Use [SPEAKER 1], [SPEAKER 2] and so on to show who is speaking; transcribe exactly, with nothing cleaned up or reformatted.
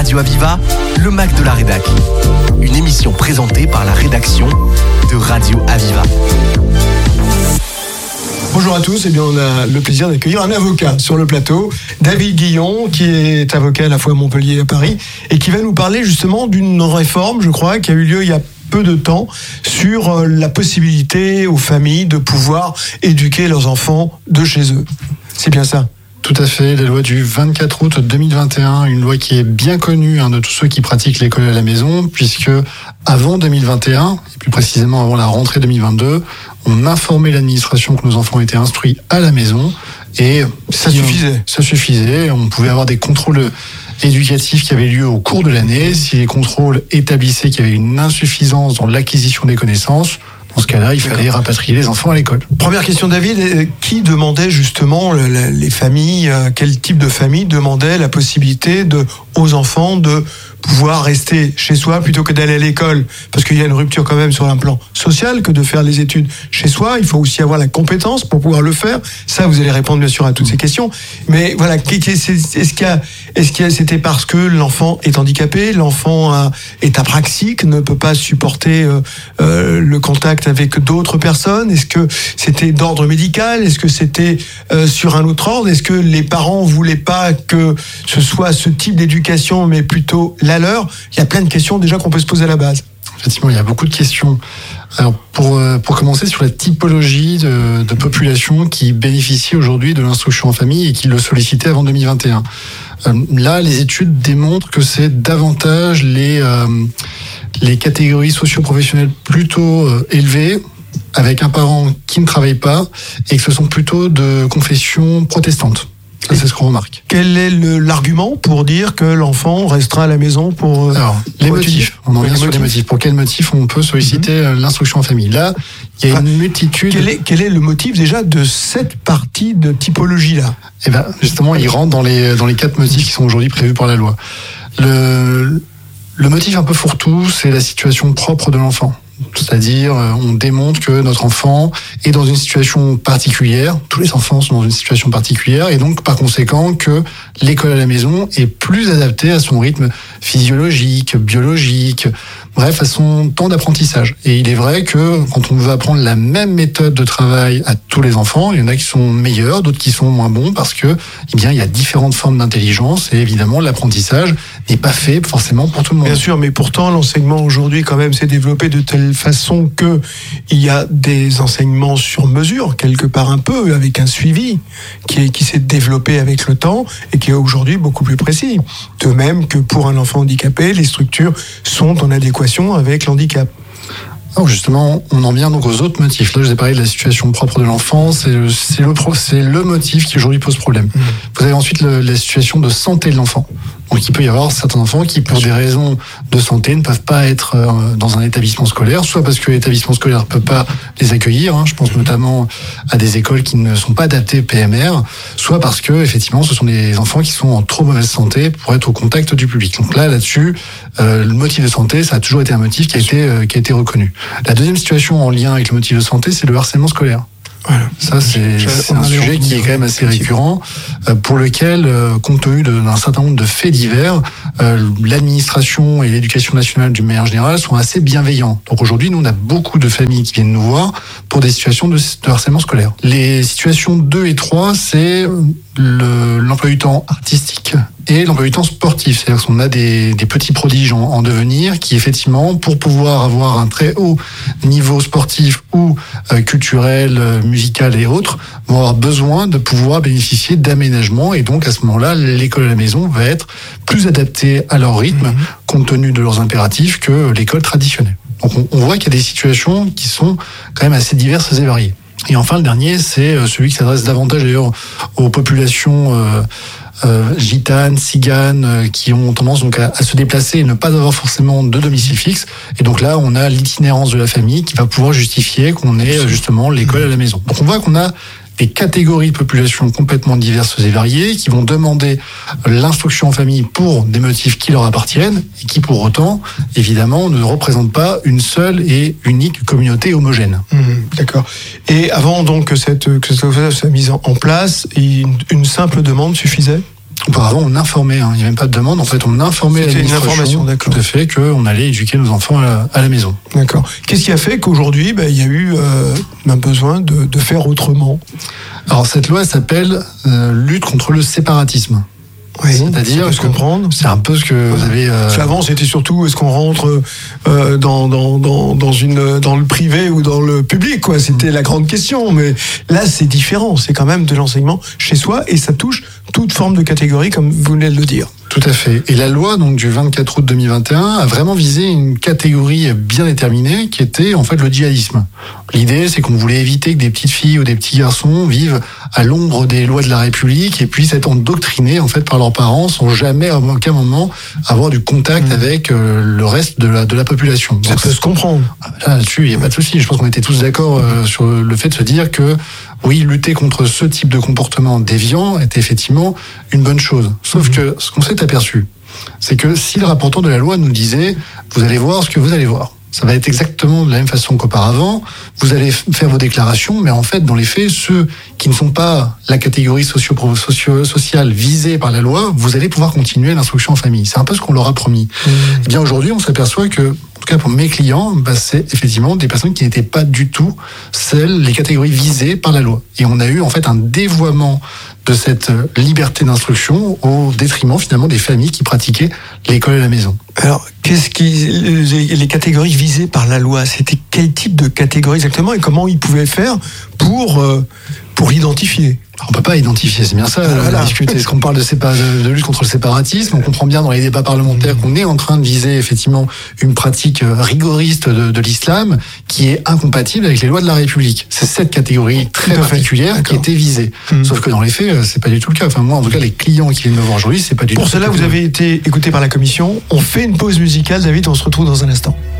[SPEAKER 1] Radio Aviva, le Mac de la Rédac. Une émission présentée par la rédaction de Radio Aviva.
[SPEAKER 2] Bonjour à tous, et eh bien on a le plaisir d'accueillir un avocat sur le plateau, David Guillon, qui est avocat à la fois à Montpellier et à Paris, et qui va nous parler justement d'une réforme, je crois, qui a eu lieu il y a peu de temps, sur la possibilité aux familles de pouvoir éduquer leurs enfants de chez eux. C'est bien ça ?
[SPEAKER 3] Tout à fait, la loi du vingt-quatre août deux mille vingt et un, une loi qui est bien connue hein, de tous ceux qui pratiquent l'école à la maison, puisque avant deux mille vingt et un, et plus précisément avant la rentrée deux mille vingt-deux, on informait l'administration que nos enfants étaient instruits à la maison, et
[SPEAKER 2] ça suffisait.
[SPEAKER 3] Ça suffisait, on pouvait avoir des contrôles éducatifs qui avaient lieu au cours de l'année. Si les contrôles établissaient qu'il y avait une insuffisance dans l'acquisition des connaissances, dans ce cas-là, il fallait rapatrier les enfants à l'école.
[SPEAKER 2] Première question, David. Qui demandait justement, les familles, quel type de famille demandait la possibilité de, aux enfants de pouvoir rester chez soi plutôt que d'aller à l'école? Parce qu'il y a une rupture quand même sur un plan social que de faire les études chez soi. Il faut aussi avoir la compétence pour pouvoir le faire. Ça, vous allez répondre bien sûr à toutes ces questions. Mais voilà, est-ce qu'il y a, est-ce qu'il y a, c'était parce que l'enfant est handicapé, l'enfant a, est apraxique, ne peut pas supporter euh, euh, le contact avec d'autres personnes? Est-ce que c'était d'ordre médical? Est-ce que c'était euh, sur un autre ordre? Est-ce que les parents voulaient pas que ce soit ce type d'éducation, mais plutôt la leur? Il y a plein de questions déjà qu'on peut se poser à la base.
[SPEAKER 3] Effectivement, il y a beaucoup de questions. Alors, pour, pour commencer sur la typologie de, de population qui bénéficie aujourd'hui de l'instruction en famille et qui le sollicitait avant deux mille vingt et un. Euh, là, les études démontrent que c'est davantage les, euh, les catégories socio-professionnelles plutôt euh, élevées, avec un parent qui ne travaille pas, et que ce sont plutôt de confession protestante. Ça, c'est ce qu'on remarque.
[SPEAKER 2] Quel est le, l'argument pour dire que l'enfant restera à la maison pour... Euh,
[SPEAKER 3] Alors, les
[SPEAKER 2] pour
[SPEAKER 3] motifs.
[SPEAKER 2] étudier.
[SPEAKER 3] On en
[SPEAKER 2] oui,
[SPEAKER 3] vient
[SPEAKER 2] les
[SPEAKER 3] sur
[SPEAKER 2] motifs.
[SPEAKER 3] les motifs. Pour quels motifs on peut solliciter mm-hmm. l'instruction en famille? Là, il y a enfin, une multitude...
[SPEAKER 2] Quel est, quel est le motif déjà de cette partie de typologie-là?
[SPEAKER 3] Eh ben, justement, il rentre dans les, dans les quatre motifs qui sont aujourd'hui prévus par la loi. Le, le motif un peu fourre-tout, c'est la situation propre de l'enfant. C'est-à-dire, on démontre que notre enfant est dans une situation particulière, tous les enfants sont dans une situation particulière, et donc par conséquent que l'école à la maison est plus adaptée à son rythme physiologique, biologique, bref, à son temps d'apprentissage. Et il est vrai que quand on veut apprendre la même méthode de travail à tous les enfants, il y en a qui sont meilleurs, d'autres qui sont moins bons, parce que, eh bien, il y a différentes formes d'intelligence, et évidemment, l'apprentissage n'est pas fait forcément pour tout le monde.
[SPEAKER 2] Bien sûr, mais pourtant, l'enseignement aujourd'hui, quand même, s'est développé de telle façon que il y a des enseignements sur mesure, quelque part un peu, avec un suivi qui, est, qui s'est développé avec le temps et qui est aujourd'hui beaucoup plus précis. De même que pour un enfant handicapé, les structures sont en adéquation avec l'handicap.
[SPEAKER 3] Alors justement, on en vient donc aux autres motifs. Là, je vous ai parlé de la situation propre de l'enfant, c'est le, c'est le, c'est le motif qui aujourd'hui pose problème. Mmh. Vous avez ensuite le, la situation de santé de l'enfant. Donc il peut y avoir certains enfants qui, pour des raisons de santé, ne peuvent pas être dans un établissement scolaire, soit parce que l'établissement scolaire ne peut pas les accueillir, hein, je pense notamment à des écoles qui ne sont pas adaptées P M R, soit parce que effectivement ce sont des enfants qui sont en trop mauvaise santé pour être au contact du public. Donc là, là-dessus, euh, le motif de santé, ça a toujours été un motif qui a été, euh, qui a été reconnu. La deuxième situation en lien avec le motif de santé, c'est le harcèlement scolaire. Voilà. Ça, c'est, c'est un sujet qui est quand même assez récurrent, euh, pour lequel, euh, compte tenu de, d'un certain nombre de faits divers, euh, l'administration et l'éducation nationale d'une manière générale sont assez bienveillants. Donc aujourd'hui, nous, on a beaucoup de familles qui viennent nous voir pour des situations de, de harcèlement scolaire. Les situations deux et trois, c'est le, l'emploi du temps artistique et l'emploi du temps sportif. C'est-à-dire qu'on a des, des petits prodiges en, en devenir qui, effectivement, pour pouvoir avoir un très haut niveau sportif ou euh, culturel, euh, musical et autres, vont avoir besoin de pouvoir bénéficier d'aménagements. Et donc, à ce moment-là, l'école à la maison va être plus adaptée à leur rythme, mmh. compte tenu de leurs impératifs, que l'école traditionnelle. Donc, on, on voit qu'il y a des situations qui sont quand même assez diverses et variées. Et enfin, le dernier, c'est celui qui s'adresse davantage d'ailleurs aux populations euh, euh, gitanes, ciganes, euh, qui ont tendance donc à, à se déplacer et ne pas avoir forcément de domicile fixe. Et donc là, on a l'itinérance de la famille qui va pouvoir justifier qu'on ait justement l'école à la maison. Donc on voit qu'on a des catégories de populations complètement diverses et variées qui vont demander l'instruction en famille pour des motifs qui leur appartiennent et qui pour autant, évidemment, ne représentent pas une seule et unique communauté homogène.
[SPEAKER 2] Mmh, d'accord. Et avant donc que cette, que cette soit mise en place, une, une simple demande suffisait ?
[SPEAKER 3] Auparavant, on informait, hein. Il n'y avait même pas de demande. En fait, on informait
[SPEAKER 2] C'était
[SPEAKER 3] l'administration.
[SPEAKER 2] une information, d'accord.
[SPEAKER 3] Tout à fait, qu'on allait éduquer nos enfants à la, à la maison.
[SPEAKER 2] D'accord. Qu'est-ce qui a fait qu'aujourd'hui, ben, il y a eu euh, un besoin de, de faire autrement?
[SPEAKER 3] Alors, cette loi s'appelle euh, lutte contre le séparatisme.
[SPEAKER 2] Oui,
[SPEAKER 3] c'est-à-dire
[SPEAKER 2] se comprendre.
[SPEAKER 3] C'est un peu ce que vous avez. Euh...
[SPEAKER 2] Avant, c'était surtout est-ce qu'on rentre euh, dans, dans, dans, dans, une, dans le privé ou dans le public, quoi. C'était la grande question. Mais là, c'est différent. C'est quand même de l'enseignement chez soi et ça touche toute forme de catégorie, comme vous venez de le dire.
[SPEAKER 3] Tout à fait. Et la loi donc du vingt-quatre août deux mille vingt et un a vraiment visé une catégorie bien déterminée qui était en fait le djihadisme. L'idée, c'est qu'on voulait éviter que des petites filles ou des petits garçons vivent à l'ombre des lois de la République et puissent être endoctrinés en fait par leurs parents sans jamais à aucun moment avoir du contact mmh. avec euh, le reste de la de la population.
[SPEAKER 2] Ça
[SPEAKER 3] donc,
[SPEAKER 2] peut se comprendre.
[SPEAKER 3] Là, là-dessus, il n'y a pas de souci. Je pense qu'on était tous d'accord euh, sur le fait de se dire que oui, lutter contre ce type de comportement déviant est effectivement une bonne chose. Sauf mmh. que ce qu'on s'est aperçu, c'est que si le rapporteur de la loi nous disait « vous allez voir ce que vous allez voir », ça va être exactement de la même façon qu'auparavant, vous allez faire vos déclarations, mais en fait, dans les faits, ceux qui ne sont pas la catégorie socio- socio- sociale visée par la loi, vous allez pouvoir continuer l'instruction en famille. C'est un peu ce qu'on leur a promis. Mmh. Et bien aujourd'hui, on s'aperçoit que, en tout cas pour mes clients, bah, c'est effectivement des personnes qui n'étaient pas du tout celles, les catégories visées par la loi. Et on a eu en fait un dévoiement de cette liberté d'instruction au détriment finalement des familles qui pratiquaient l'école à la maison.
[SPEAKER 2] Alors, qu'est-ce qui les catégories visées par la loi, c'était quel type de catégorie exactement et comment ils pouvaient faire pour euh, pour identifier?
[SPEAKER 3] On peut pas identifier, c'est bien ça, ah, voilà. Discuter. Est-ce qu'on parle de, sépa- de lutte contre le séparatisme? On comprend bien dans les débats parlementaires qu'on est en train de viser effectivement une pratique rigoriste de, de l'islam qui est incompatible avec les lois de la République. C'est cette catégorie très particulière qui était visée. Mmh. Sauf que dans les faits, c'est pas du tout le cas. Enfin, moi, en tout cas, les clients qui viennent me voir aujourd'hui, c'est pas du
[SPEAKER 2] Pour
[SPEAKER 3] tout.
[SPEAKER 2] Pour cela, vous avez été écouté par la commission. On fait une pause musicale, David, on se retrouve dans un instant.